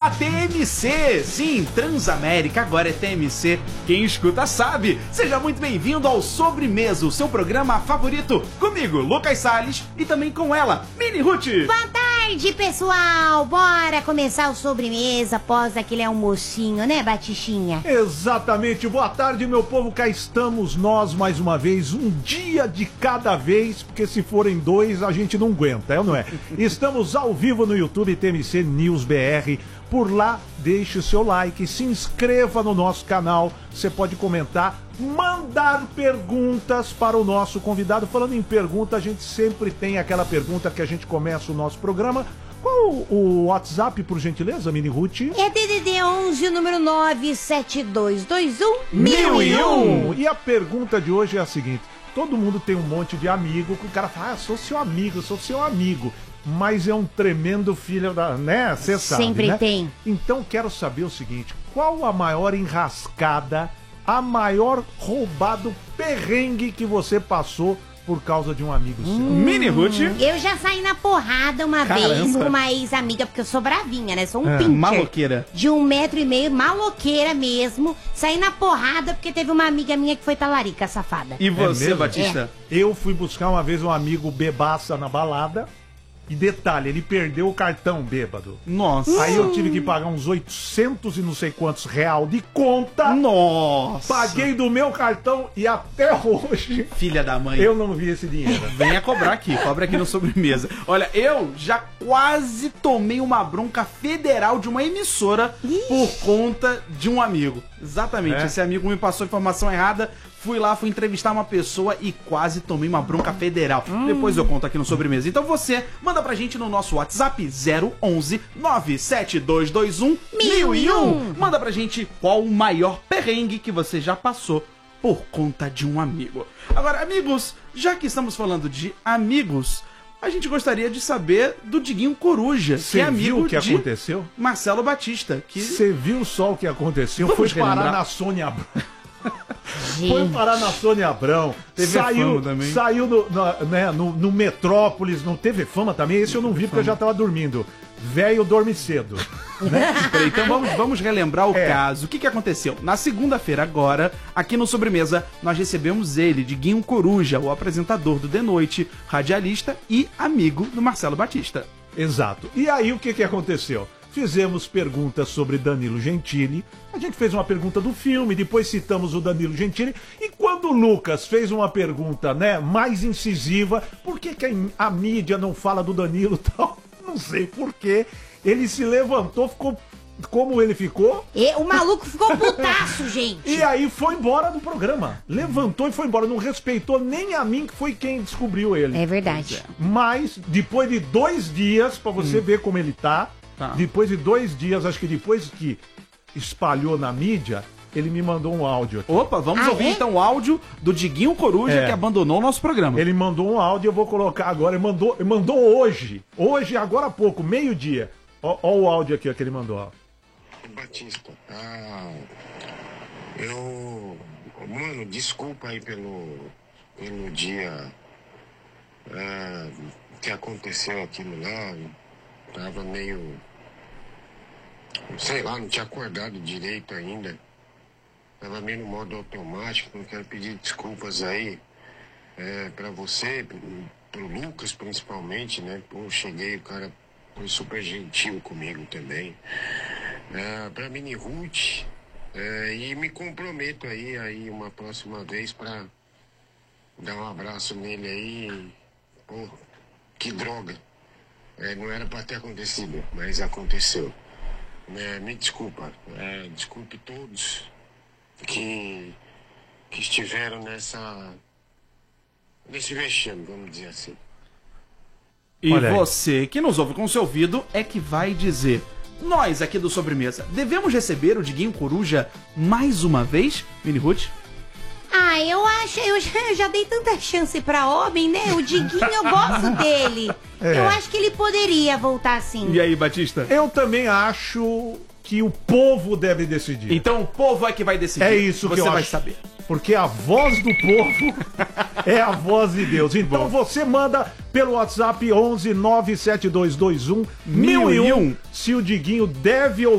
da TMC. Sim, Transamérica agora é TMC. Quem escuta sabe. Seja muito bem-vindo ao Sobremesa, o seu programa favorito. Comigo, Lucas Salles, e também com ela, Mini Ruth. Boa tarde, pessoal. Bora começar o Sobremesa após aquele almocinho, né, Batichinha? Exatamente. Boa tarde, meu povo. Cá estamos nós mais uma vez, um dia de cada vez, porque se forem dois a gente não aguenta, é ou não é? Estamos ao vivo no YouTube TMC News BR. Por lá, deixe o seu like, se inscreva no nosso canal, você pode comentar, mandar perguntas para o nosso convidado. Falando em pergunta, a gente sempre tem aquela pergunta que a gente começa o nosso programa. Qual o WhatsApp, por gentileza, Mini Ruth? É DDD 11, número 97221-1001. E a pergunta de hoje é a seguinte: todo mundo tem um monte de amigo, que o cara fala, sou seu amigo. Mas é um tremendo filho da... né? Você sabe, sempre, né? Tem. Então quero saber o seguinte: qual a maior enrascada, a maior roubado perrengue que você passou por causa de um amigo seu? Mini Ruth. Eu já saí na porrada uma vez com uma ex-amiga, porque eu sou bravinha, né? Sou um pincher. Maloqueira. De 1,5 m, maloqueira mesmo. Saí na porrada porque teve uma amiga minha que foi talarica, safada. E você, mesmo? Batista? Eu fui buscar uma vez um amigo bebaça na balada. E detalhe, ele perdeu o cartão bêbado. Nossa. Aí eu tive que pagar uns 800 e não sei quantos real de conta. Nossa. Paguei do meu cartão e até hoje Filha da mãe. eu não vi esse dinheiro. Venha cobrar aqui, cobra aqui no Sobremesa. Olha, eu já quase tomei uma bronca federal de uma emissora por conta de um amigo. Exatamente, esse amigo me passou informação errada. Fui lá, fui entrevistar uma pessoa e quase tomei uma bronca federal. Depois eu conto aqui no Sobremesa. Então você manda pra gente no nosso WhatsApp 011 97221 1001. Manda pra gente qual o maior perrengue que você já passou por conta de um amigo. Agora, amigos, já que estamos falando de amigos, a gente gostaria de saber do Diguinho Coruja, que é amigo viu o que de aconteceu? Marcelo Batista. Você viu só o que aconteceu? Vamos Foi parar relembrar. na Sônia Abrão. Foi parar na Sônia Abrão. Teve fama também. Saiu no Metrópolis. Não teve fama também? Esse eu não vi porque eu já tava dormindo. Velho dorme cedo. Peraí, então vamos relembrar o caso. O que aconteceu? Na segunda-feira agora, aqui no Sobremesa, nós recebemos ele, Diguinho Coruja, o apresentador do De Noite, radialista e amigo do Marcelo Batista. Exato. E aí o que aconteceu? Fizemos perguntas sobre Danilo Gentili. A gente fez uma pergunta do filme, depois citamos o Danilo Gentili. E quando o Lucas fez uma pergunta, né, mais incisiva, por que a mídia não fala do Danilo e tal? Não sei por quê. Ele se levantou, ficou como ele ficou. E o maluco ficou putaço, gente. E aí foi embora do programa. Levantou e foi embora. Não respeitou nem a mim, que foi quem descobriu ele. É verdade. Mas, depois de 2 dias, pra você ver como ele tá. Depois de 2 dias, acho que depois que espalhou na mídia, ele me mandou um áudio aqui. Opa, vamos ouvir então o áudio do Diguinho Coruja, que abandonou o nosso programa. Ele mandou um áudio, eu vou colocar agora. Ele mandou hoje. Hoje, agora há pouco, meio-dia. Ó o áudio aqui ó, que ele mandou. Ó. Batista, mano, desculpa aí pelo dia que aconteceu aquilo lá. Tava meio... sei lá, não tinha acordado direito ainda. Tava meio no modo automático. Não quero pedir desculpas aí pra você, pro Lucas principalmente, né? Pô, cheguei, o cara foi super gentil comigo também. Pra Mini Ruth, e me comprometo aí uma próxima vez pra dar um abraço nele aí. Pô, que droga. Não era pra ter acontecido, mas aconteceu. Me desculpa. Desculpe todos que estiveram nesse vexame, vamos dizer assim. E você que nos ouve com o seu ouvido é que vai dizer: nós aqui do Sobremesa devemos receber o Diguinho Coruja mais uma vez, Mini Ruth? Eu acho, eu já dei tanta chance pra homem, né? O Diguinho, eu gosto dele. Eu acho que ele poderia voltar assim. E aí, Batista? Eu também acho que o povo deve decidir. Então o povo é que vai decidir. É isso que você eu vai acho. saber. Porque a voz do povo é a voz de Deus. Então você manda pelo WhatsApp 11 97221 1001 se o Diguinho deve ou